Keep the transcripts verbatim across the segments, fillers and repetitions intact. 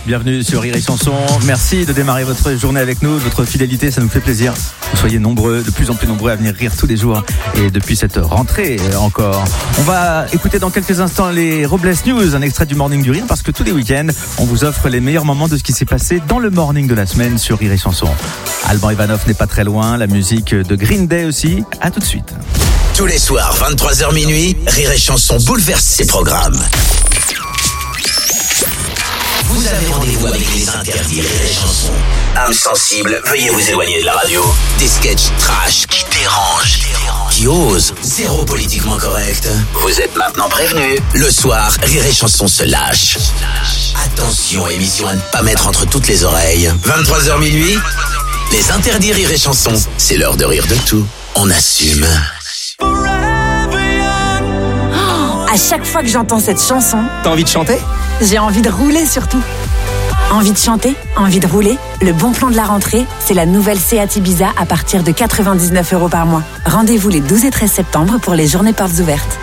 bienvenue sur Rire et Chanson. Merci de démarrer votre journée avec nous. Votre fidélité, ça nous fait plaisir. Vous soyez nombreux, de plus en plus nombreux à venir rire tous les jours. Et depuis cette rentrée encore. On va écouter dans quelques instants les Robles News, un extrait du Morning du Rire, parce que tous les week-ends, on vous offre les meilleurs moments de ce qui s'est passé dans le Morning de la semaine sur Rire et Chanson. Alban Ivanov n'est pas très loin, la musique de Green Day aussi. À tout de suite. Tous les soirs, vingt-trois heures minuit, Rire et Chanson bouleverse ses programmes. Vous avez rendez-vous avec les interdits Rire et Chanson. Âme sensible, veuillez vous éloigner de la radio. Des sketchs trash qui dérangent, qui osent, zéro politiquement correct. Vous êtes maintenant prévenus. Le soir, Rire et Chanson se lâche. Attention, émission à ne pas mettre entre toutes les oreilles. vingt-trois heures minuit, les interdits Rire et Chanson. C'est l'heure de rire de tout. On assume. Oh, à chaque fois que j'entends cette chanson, t'as envie de chanter ? J'ai envie de rouler surtout. Envie de chanter, envie de rouler. Le bon plan de la rentrée, c'est la nouvelle Seat Ibiza à partir de quatre-vingt-dix-neuf euros par mois. Rendez-vous les douze et treize septembre pour les journées portes ouvertes.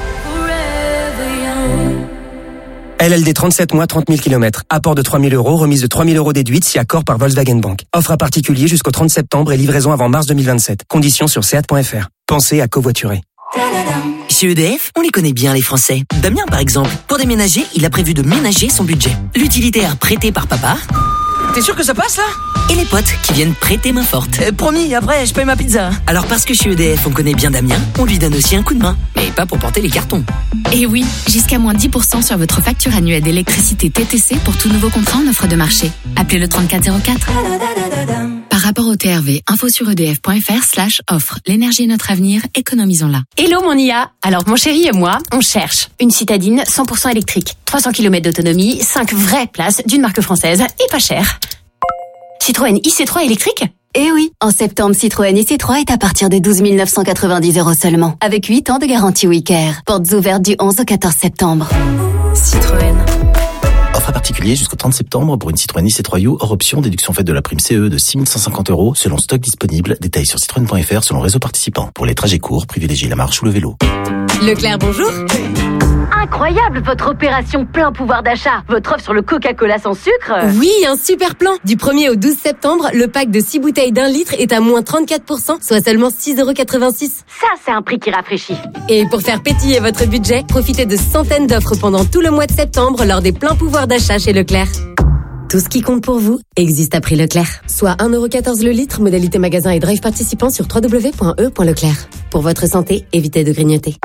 L L D trente-sept mois, trente mille kilomètres. Apport de trois mille euros, remise de trois mille euros déduite si accord par Volkswagen Bank. Offre à particulier jusqu'au trente septembre et livraison avant mars deux mille vingt-sept. Conditions sur seat point f r. Pensez à covoiturer. Chez E D F, on les connaît bien les Français. Damien par exemple, pour déménager, il a prévu de ménager son budget. L'utilitaire prêté par papa. T'es sûr que ça passe là ? Et les potes qui viennent prêter main forte. euh, Promis, après je paye ma pizza. Alors parce que chez E D F on connaît bien Damien, on lui donne aussi un coup de main. Mais pas pour porter les cartons. Et oui, jusqu'à moins dix pour cent sur votre facture annuelle d'électricité T T C pour tout nouveau contrat en offre de marché. Appelez le trente-quatre zéro quatre. Par rapport au T R V, info sur edf.fr slash offre. L'énergie est notre avenir, économisons-la. Hello mon I A. Alors mon chéri et moi, on cherche une citadine cent pour cent électrique, trois cents kilomètres d'autonomie, cinq vraies places d'une marque française et pas cher. Citroën I C trois électrique ? Eh oui, en septembre, Citroën I C trois est à partir de douze mille neuf cent quatre-vingt-dix euros seulement, avec huit ans de garantie WeCare. Portes ouvertes du onze au quatorze septembre. Citroën. Offre à particulier jusqu'au trente septembre pour une Citroën I C trois U hors option, déduction faite de la prime C E de six mille cent cinquante euros selon stock disponible. Détails sur citroën point f r selon réseau participant. Pour les trajets courts, privilégiez la marche ou le vélo. Leclerc, bonjour. Incroyable votre opération plein pouvoir d'achat. Votre offre sur le Coca-Cola sans sucre. Oui, un super plan. Du premier au douze septembre, le pack de six bouteilles d'un litre est à moins trente-quatre pour cent, soit seulement six euros quatre-vingt-six. Ça, c'est un prix qui rafraîchit. Et pour faire pétiller votre budget, profitez de centaines d'offres pendant tout le mois de septembre lors des pleins pouvoirs d'achat chez Leclerc. Tout ce qui compte pour vous existe à prix Leclerc. Soit un euro quatorze le litre, modalité magasin et drive participant sur w w w point e point leclerc. Pour votre santé, évitez de grignoter.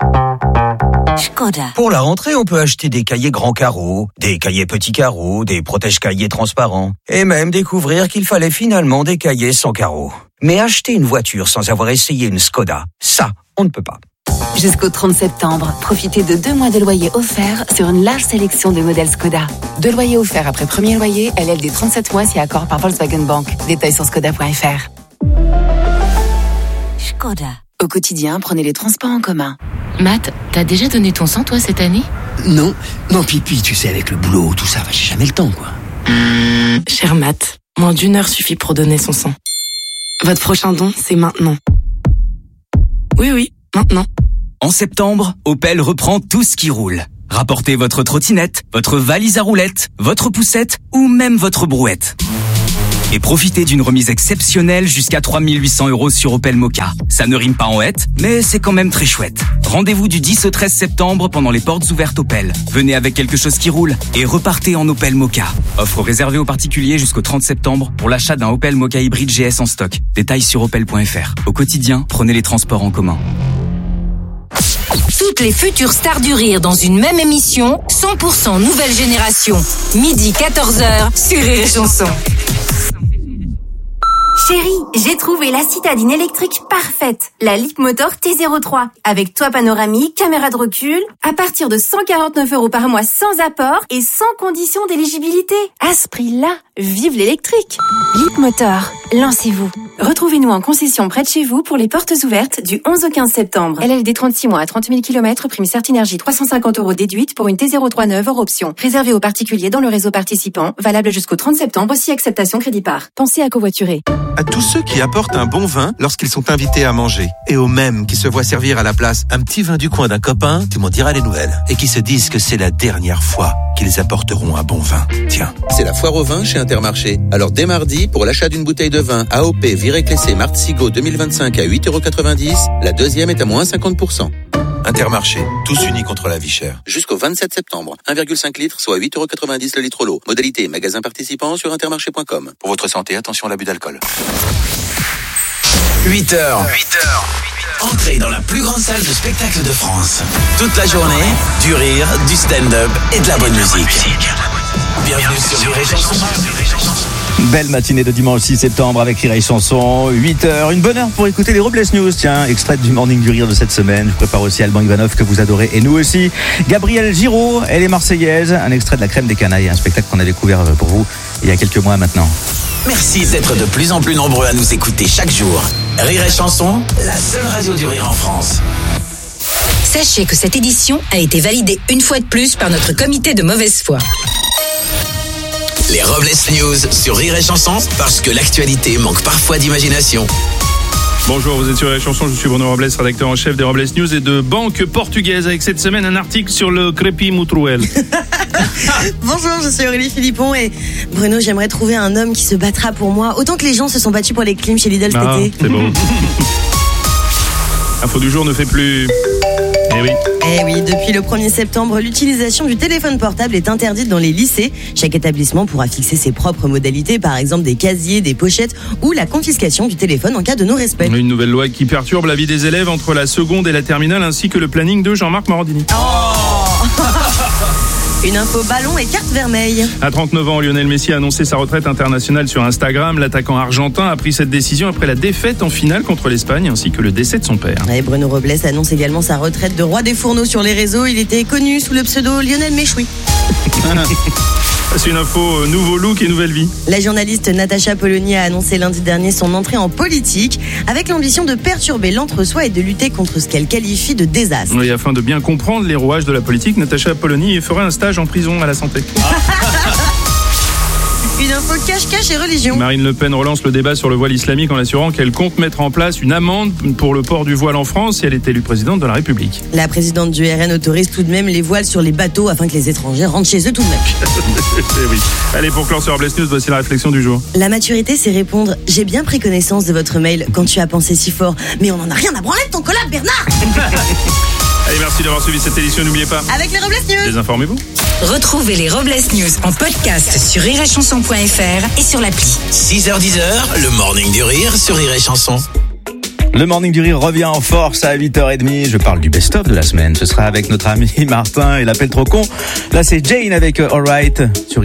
Skoda. Pour la rentrée, on peut acheter des cahiers grands carreaux, des cahiers petits carreaux, des protège-cahiers transparents, et même découvrir qu'il fallait finalement des cahiers sans carreaux. Mais acheter une voiture sans avoir essayé une Skoda, ça, on ne peut pas. Jusqu'au trente septembre, profitez de deux mois de loyer offerts sur une large sélection de modèles Skoda. Deux loyers offerts après premier loyer, L L D trente-sept mois si accord par Volkswagen Bank. Détails sur skoda point f r. Skoda. Au quotidien, prenez les transports en commun. Matt, t'as déjà donné ton sang toi cette année ? Non, non, puis, puis tu sais, avec le boulot, tout ça, bah, j'ai jamais le temps, quoi. Mmh, cher Matt, moins d'une heure suffit pour donner son sang. Votre prochain don, c'est maintenant. Oui, oui, maintenant. En septembre, Opel reprend tout ce qui roule. Rapportez votre trottinette, votre valise à roulettes, votre poussette ou même votre brouette. Et profitez d'une remise exceptionnelle jusqu'à trois mille huit cents euros sur Opel Mokka. Ça ne rime pas en hête, mais c'est quand même très chouette. Rendez-vous du dix au treize septembre pendant les portes ouvertes Opel. Venez avec quelque chose qui roule et repartez en Opel Mokka. Offre réservée aux particuliers jusqu'au trente septembre pour l'achat d'un Opel Mokka hybride G S en stock. Détails sur opel point f r. Au quotidien, prenez les transports en commun. Toutes les futures stars du rire dans une même émission, cent pour cent nouvelle génération. Midi quatorze heures sur Rire et Chanson. Chérie, j'ai trouvé la citadine électrique parfaite, la Leapmotor T zéro trois, avec toit panoramique, caméra de recul, à partir de cent quarante-neuf euros par mois sans apport et sans condition d'éligibilité. À ce prix-là, Vive l'électrique! Leapmotor, lancez-vous. Retrouvez-nous en concession près de chez vous pour les portes ouvertes du onze au quinze septembre. L L D trente-six mois à trente mille kilomètres, prime Certinergie trois cent cinquante euros déduite pour une T zéro trois neuf hors option. Réservé aux particuliers dans le réseau participant, valable jusqu'au trente septembre si acceptation crédit par. Pensez à covoiturer. À tous ceux qui apportent un bon vin lorsqu'ils sont invités à manger. Et aux mêmes qui se voient servir à la place un petit vin du coin d'un copain, tu m'en diras les nouvelles. Et qui se disent que c'est la dernière fois qu'ils apporteront un bon vin. Tiens. C'est la foire au vin chez Intermarché. Alors dès mardi, pour l'achat d'une bouteille de vin A O P Viré-Clessé Martzigo deux mille vingt-cinq à huit euros quatre-vingt-dix, la deuxième est à moins cinquante pour cent. Intermarché, tous unis contre la vie chère. Jusqu'au vingt-sept septembre, un virgule cinq litres, soit huit euros quatre-vingt-dix le litre l'eau. Modalité magasin participant sur intermarché point com. Pour votre santé, attention à l'abus d'alcool. huit heures. huit heures. Entrez dans la plus grande salle de spectacle de France. Toute la journée, du rire, du stand-up et de la bonne musique. Bienvenue sur Rire et Chanson. Belle matinée de dimanche six septembre avec Rire et Chanson, huit heures. Une bonne heure pour écouter les Robles News. Tiens, extrait du Morning du Rire de cette semaine. Je prépare aussi Alban Ivanov que vous adorez et nous aussi. Gabrielle Giraud, elle est marseillaise. Un extrait de La Crème des Canailles, un spectacle qu'on a découvert pour vous il y a quelques mois maintenant. Merci d'être de plus en plus nombreux à nous écouter chaque jour. Rire et Chanson, la seule radio du rire en France. Sachez que cette édition a été validée une fois de plus par notre comité de mauvaise foi. Les Robles News sur Rire et Chanson, parce que l'actualité manque parfois d'imagination. Bonjour, vous êtes sur Rire et Chanson, je suis Bruno Robles, rédacteur en chef des Robles News et de Banque Portugaise, avec cette semaine un article sur le crépi Moutrouel. Bonjour, je suis Aurélie Philippon et Bruno, j'aimerais trouver un homme qui se battra pour moi, autant que les gens se sont battus pour les clims chez Lidl cet Ah, été. c'est beau. Info du jour ne fait plus... Eh oui. Eh oui, depuis le premier septembre, l'utilisation du téléphone portable est interdite dans les lycées. Chaque établissement pourra fixer ses propres modalités, par exemple des casiers, des pochettes ou la confiscation du téléphone en cas de non-respect. Une nouvelle loi qui perturbe la vie des élèves entre la seconde et la terminale, ainsi que le planning de Jean-Marc Morandini. Oh Une info ballon et carte vermeille. À trente-neuf ans, Lionel Messi a annoncé sa retraite internationale sur Instagram. L'attaquant argentin a pris cette décision après la défaite en finale contre l'Espagne, ainsi que le décès de son père. Et Bruno Robles annonce également sa retraite de roi des fourneaux sur les réseaux. Il était connu sous le pseudo Lionel Méchoui. C'est une info euh, nouveau look et nouvelle vie. La journaliste Natacha Polony a annoncé lundi dernier son entrée en politique avec l'ambition de perturber l'entre-soi et de lutter contre ce qu'elle qualifie de désastre. Oui, afin de bien comprendre les rouages de la politique, Natacha Polony ferait un stage en prison à la santé. Une info cache-cache et religion. Marine Le Pen relance le débat sur le voile islamique en assurant qu'elle compte mettre en place une amende pour le port du voile en France si elle est élue présidente de la République. La présidente du R N autorise tout de même les voiles sur les bateaux afin que les étrangers rentrent chez eux tout de même. oui. Allez, pour clore sur Robles News, voici la réflexion du jour. La maturité, c'est répondre « J'ai bien pris connaissance de votre mail quand tu as pensé si fort, mais on en a rien à branler de ton collab, Bernard !» Allez, merci d'avoir suivi cette édition, n'oubliez pas. Avec les Robles News. Désinformez-vous. Retrouvez les Robles News en podcast sur rire et chanson point f r et sur l'appli. six heures dix, le Morning du Rire sur Rire et Chanson. Le Morning du Rire revient en force à huit heures trente. Je parle du best-of de la semaine. Ce sera avec notre ami Martin et l'appel trop con. Là, c'est Jane avec Alright sur